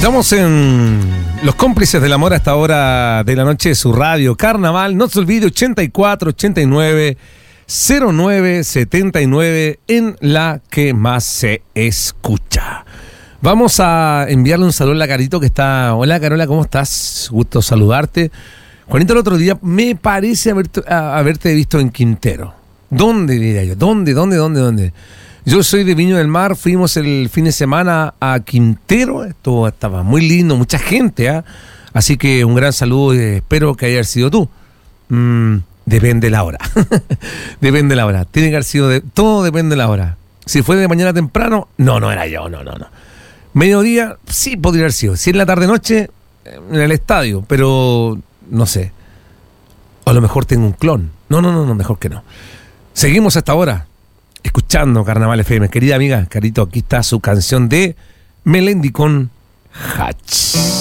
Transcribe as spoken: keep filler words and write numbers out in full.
Estamos en Los Cómplices del Amor a esta hora de la noche de su radio Carnaval. No se olvide, ochenta y cuatro, ochenta y nueve, cero nueve, setenta y nueve en la que más se escucha. Vamos a enviarle un saludo a la Carito que está... Hola Carola, ¿cómo estás? Gusto saludarte. Juanito, el otro día me parece haberte, haberte visto en Quintero. ¿Dónde diría yo? ¿Dónde, dónde, dónde, dónde? Yo soy de Viña del Mar, fuimos el fin de semana a Quintero, esto estaba muy lindo, mucha gente, ¿eh? Así que un gran saludo y espero que haya sido tú. Mm, depende de la hora, depende de la hora, tiene que haber sido, de, todo depende de la hora. Si fue de mañana temprano, no, no era yo, no, no, no. Mediodía, sí podría haber sido, si en la tarde-noche, en el estadio, pero no sé. O a lo mejor tengo un clon, no, no, no, no, mejor que no. Seguimos hasta ahora. Escuchando Carnaval F M. Querida amiga, Carito, aquí está su canción de Melendi con Hatch.